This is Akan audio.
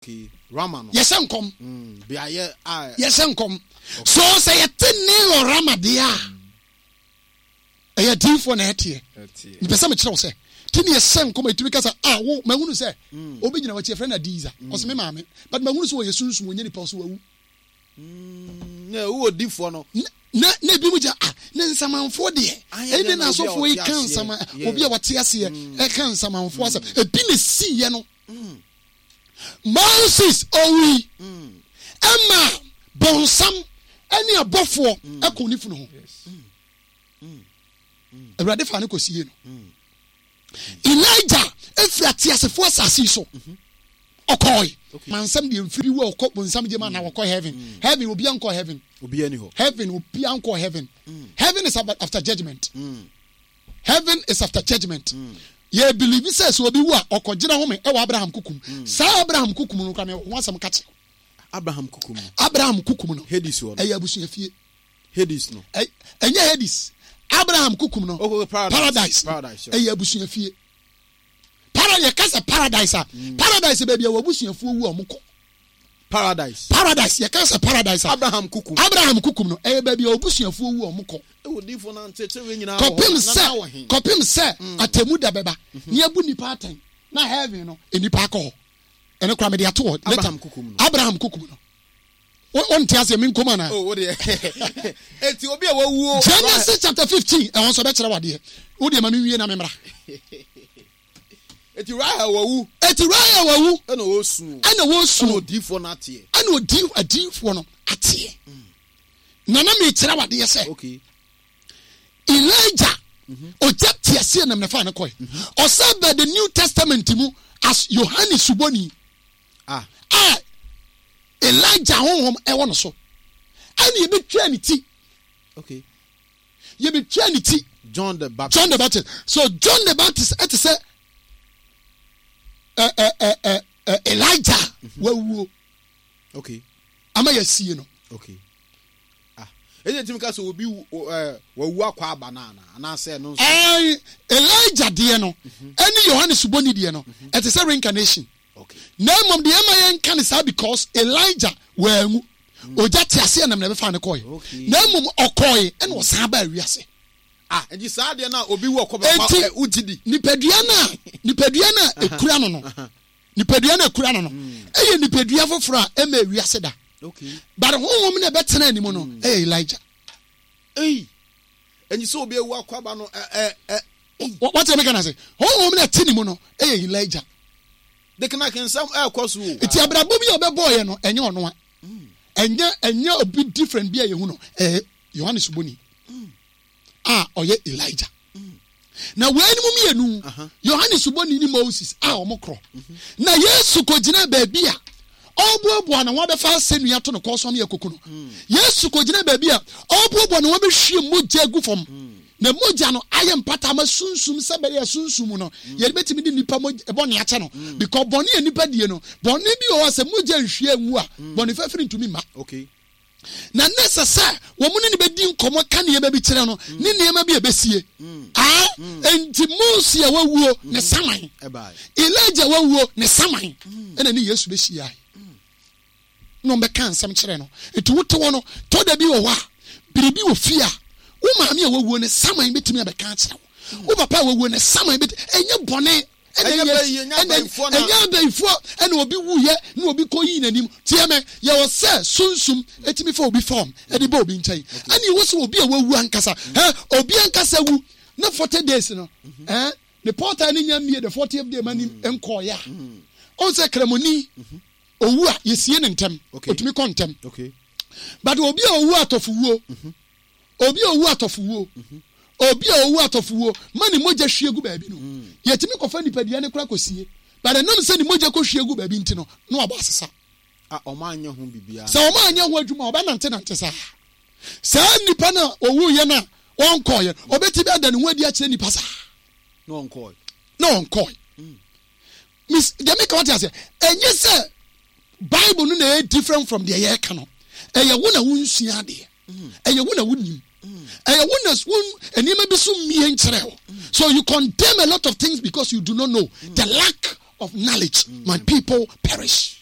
Okay. Rama no. Yes, come. Yes, come. So say a thing or Rama dia. A deal for net here. The person say. Tini yesen come to because wo mahunu say obi gina what your friend Adiza. Ose me maame. But mahunu so ye sunsun wo nyani pa so wu. Na wo di for no. Na bi mu ja na nsamanfo de. E bi na asofo yi kan sama obi a wate ase e kan nsamanfo asa. E bi ne si ye no. Moses owi. Emma bonsam ene abofo ekoni funu ho. Ewrade fa ne kosie no. Elijah efrati asefo asase so. Okoy. Mansam de mfiri wo okọ bonsam je ma na okọ heaven. Heaven obi anko heaven. Obi ani ho. Heaven obi anko heaven. Heaven is after judgment. Heaven is after judgment. Ye believe says obi wo okogina ho me e wa Abraham kukum. Sa Abraham kukum no ka me wansam ka che. Abraham kukum no. Hades wo. Eya busu afie. Hades no. Enya Hades. Abraham kukum no. Paradise. Eya busu afie. Paradise kasa paradise. Paradise baby wo busu afie wu omko. Paradise ye kasa paradise. Abraham kukum no. Eya baby wo busu afie wu omko. Kopim se atemu da beba ni abu nipa atan na heaven no enipa ko ene kwa me de ato Abraham kukum no on tiase min koma na wo de eti obi a wawuo Genesis chapter 15 e won so be kire wade wo de ma me wie na me mra eti Rahel wawu ena wo su odifo na ate ena odifo no ate na me kire wade se okay Elijah ojati asie na mnefa na koy o said by the New Testament mu as Yohane Suboni Elijah honhom e wono so ani ye betwa ni ti okay ye betwa ni ti John the Baptist so John the Baptist et say Elijah wawu okay ama ya sie no okay ene timika so obi wawu akwa abanana na say no Elijah de no ani Yohane Suboni de no et say reincarnation okay na mom de ema yen kan say because Elijah wangu oja tiase na me fa ne koy na mom okoy ene wo san ba wiase eji saa de na obi wo koba ugidi nipadua na ekura no no nipadua na ekura no no eye nipadua foforo a ema wiase da okay but honhom na betena anim no Elijah enyi so obi ewu akwaba no what am I gonna say honhom na tinimu no Elijah de kana ken sam koso iti abrabo bi obeboye no enye ono a enye obi different bi a yehu no Yohane Suboni oye Elijah na wani mu mienu Yohane Suboni ni Moses omokro na Yesu ko gina baabi a obuobuo na wabefa asenu to no koso na yakoku no Yesu ko gina baabi a obuobuo na wabehwie mogya gu fam na mogya no aye mpata ma sunsum sebere ya sunsum no ye betimi di nipa bone ache no because bone ya nipa die no bone bi o se mogya nhwie nwu a bone fafiri ntumi ma okay na necessary wo mu ne be di nkomo ka ne be kire no ne ne bi ebesie enti Moses wawuo ne saman Elijah wawuo ne saman ena ni Yesu be hia no be kan sam kire no etu wote wono to da bi wo wa biribi wo fia wo maami a wawuo ne saman betimi abeka kire wo papa wawuo ne saman bet enye bone enye ene obi wuye na obi koyi nanim tie me ye wo se sunsum etimi fa obi form e de ba obi ntai ani wo se obi a wawu ankasa obi ankasa wu na 40 days no the portal ni nyamie the 40th day mani enko ya on se kremoni owu a yesie ne ntem otumi kontem okay but obi a owu atofuwo obi a owu atofuwo mani moja hwiegu baabi no yetimi kofa nipadua ne kura kosie but enam se ni moja ko hwiegu baabi ntino no aba asesa oma anya ho bibia sa oma anya ho adwuma oba nante sa nipa na owu ye na won koye obeti bi ada ne ho adi a kire nipa sa no onkoy miss de make what you say enye se Bible no na different from the year canon eye wo na wonsua de eye wo na wonim so you condemn a lot of things because you do not know. The lack of knowledge, my people perish.